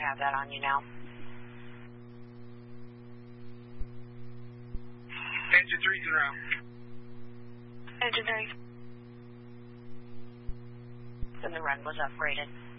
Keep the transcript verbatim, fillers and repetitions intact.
have that on you now. Engine three's en route. Engine three. Then the run was upgraded.